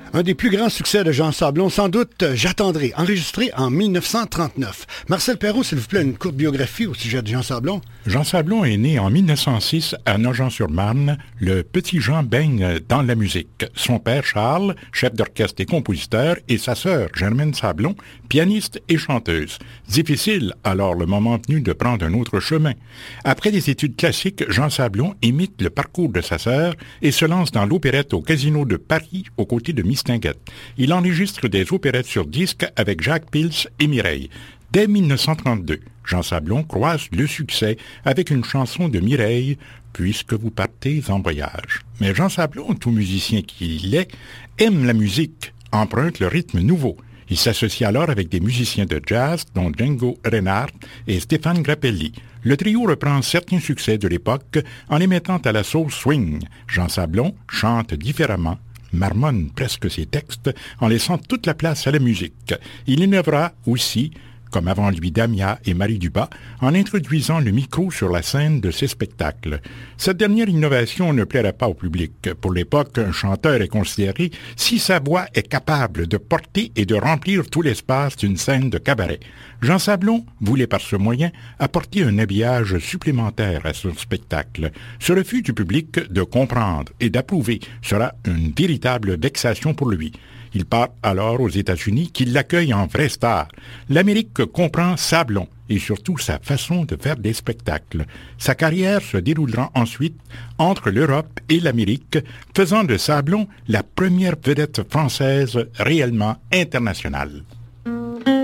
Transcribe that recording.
Un des plus grands succès de Jean Sablon, sans doute J'attendrai, enregistré en 1939. Marcel Perrault, s'il vous plaît, une courte biographie au sujet de Jean Sablon. Jean Sablon est né en 1906 à Nogent-sur-Marne. Le petit Jean baigne dans la musique. Son père Charles, chef d'orchestre et compositeur, et sa sœur Germaine Sablon, pianiste et chanteuse. Difficile alors le moment venu de prendre un autre chemin. Après des études classiques, Jean Sablon imite le parcours de sa sœur et se lance dans l'opérette au Casino de Paris aux côtés de Mistinguett. Il enregistre des opérettes sur disque avec Jacques Pils et Mireille. Dès 1932, Jean Sablon croise le succès avec une chanson de Mireille, « Puisque vous partez en voyage ». Mais Jean Sablon, tout musicien qu'il est, aime la musique, emprunte le rythme nouveau. Il s'associe alors avec des musiciens de jazz, dont Django Reinhardt et Stéphane Grappelli. Le trio reprend certains succès de l'époque en les mettant à la sauce swing. Jean Sablon chante différemment, marmonne presque ses textes en laissant toute la place à la musique. Il innovera aussi, comme avant lui Damia et Marie Dubas, en introduisant le micro sur la scène de ses spectacles. Cette dernière innovation ne plairait pas au public. Pour l'époque, un chanteur est considéré si sa voix est capable de porter et de remplir tout l'espace d'une scène de cabaret. Jean Sablon voulait par ce moyen apporter un habillage supplémentaire à son spectacle. Ce refus du public de comprendre et d'approuver sera une véritable vexation pour lui. Il part alors aux États-Unis qui l'accueillent en vrai star. L'Amérique comprend Sablon et surtout sa façon de faire des spectacles. Sa carrière se déroulera ensuite entre l'Europe et l'Amérique, faisant de Sablon la première vedette française réellement internationale.